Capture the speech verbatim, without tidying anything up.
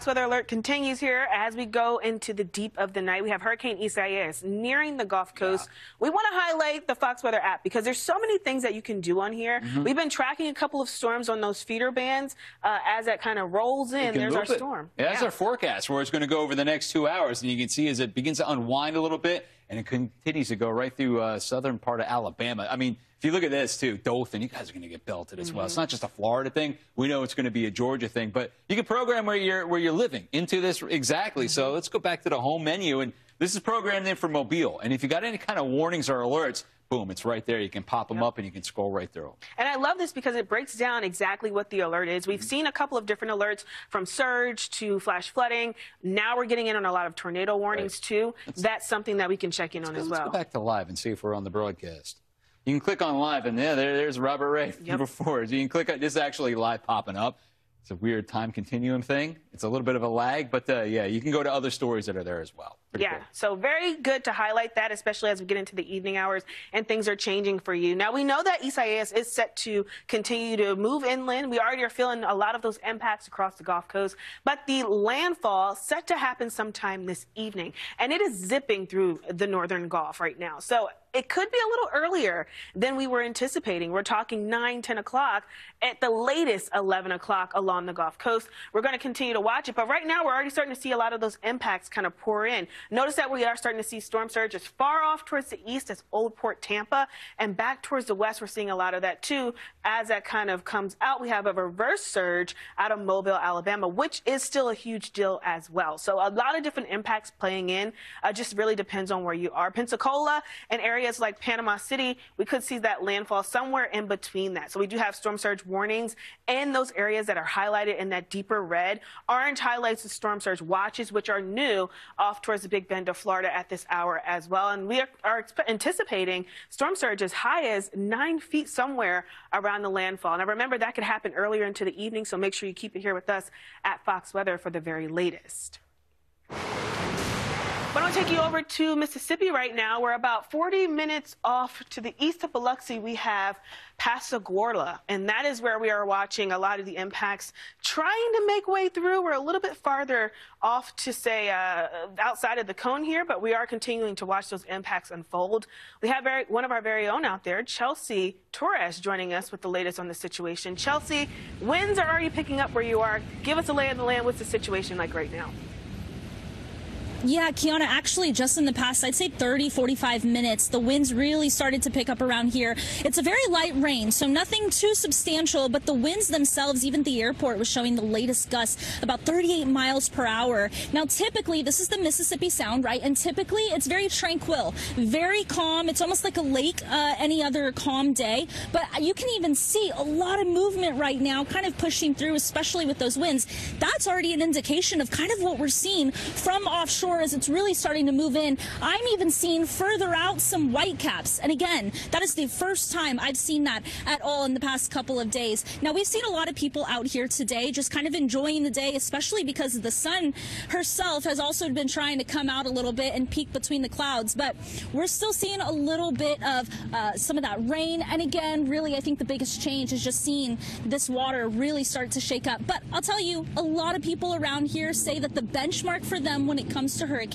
Fox Weather Alert continues here as we go into the deep of the night. We have Hurricane Isaias nearing the Gulf Coast. Yeah. We want to highlight the Fox Weather app because there's so many things that you can do on here. Mm-hmm. We've been tracking a couple of storms on those feeder bands. Uh, as that kind of rolls in, there's our it. storm. Yeah, that's yeah. our forecast where it's going to go over the next two hours. And you can see as it begins to unwind a little bit, and it continues to go right through uh, southern part of Alabama. I mean, if you look at this, too, Dothan, you guys are going to get belted as mm-hmm. well. It's not just a Florida thing. We know it's going to be a Georgia thing. But you can program where you're, where you're living into this exactly. Mm-hmm. So let's go back to the home menu. And this is programmed in for Mobile. And if you got any kind of warnings or alerts, boom, it's right there. You can pop them yep. up and you can scroll right through. And I love this because it breaks down exactly what the alert is. We've mm-hmm. seen a couple of different alerts from surge to flash flooding. Now we're getting in on a lot of tornado warnings, right. too. Let's, That's something that we can check in on go, as well. Let's go back to live and see if we're on the broadcast. You can click on live, and yeah, there, there's Robert Ray from yep. before. So you can click on this is actually live popping up. It's a weird time continuum thing. It's a little bit of a lag, but uh, yeah, you can go to other stories that are there as well. Pretty yeah, cool. So very good to highlight that, especially as we get into the evening hours and things are changing for you. Now, we know that Isaias is set to continue to move inland. We already are feeling a lot of those impacts across the Gulf Coast, but the landfall set to happen sometime this evening, and it is zipping through the northern Gulf right now. So it could be a little earlier than we were anticipating. We're talking nine, ten o'clock, at the latest eleven o'clock along the Gulf Coast. We're going to continue to watch it, but right now we're already starting to see a lot of those impacts kind of pour in. Notice that we are starting to see storm surge as far off towards the east as Old Port Tampa, and back towards the west we're seeing a lot of that too. As that kind of comes out, we have a reverse surge out of Mobile, Alabama, which is still a huge deal as well. So a lot of different impacts playing in. Uh, just really depends on where you are. Pensacola and areas like Panama City, we could see that landfall somewhere in between that. So we do have storm surge warnings in those areas that are highlighted in that deeper red. Orange highlights the storm surge watches, which are new off towards the Big Bend of Florida at this hour as well. And we are, are anticipating storm surge as high as nine feet somewhere around the landfall. Now remember, that could happen earlier into the evening, so make sure you keep it here with us at Fox Weather for the very latest. I want to take you over to Mississippi right now. We're about forty minutes off to the east of Biloxi. We have Pascagoula, and that is where we are watching a lot of the impacts trying to make way through. We're a little bit farther off to say uh, outside of the cone here, but we are continuing to watch those impacts unfold. We have very, one of our very own out there, Chelsea Torres, joining us with the latest on the situation. Chelsea, winds are already picking up where you are. Give us a lay of the land. What's the situation like right now? Yeah, Kiana, actually just in the past, I'd say thirty, forty-five minutes, the winds really started to pick up around here. It's a very light rain, so nothing too substantial, but the winds themselves, even the airport was showing the latest gusts, about thirty-eight miles per hour. Now, typically, this is the Mississippi Sound, right? And typically, it's very tranquil, very calm. It's almost like a lake uh, any other calm day. But you can even see a lot of movement right now, kind of pushing through, especially with those winds. That's already an indication of kind of what we're seeing from offshore as it's really starting to move in. I'm even seeing further out some whitecaps. And again, that is the first time I've seen that at all in the past couple of days. Now, we've seen a lot of people out here today just kind of enjoying the day, especially because the sun herself has also been trying to come out a little bit and peek between the clouds. But we're still seeing a little bit of uh, some of that rain. And again, really, I think the biggest change is just seeing this water really start to shake up. But I'll tell you, a lot of people around here say that the benchmark for them when it comes to hurricanes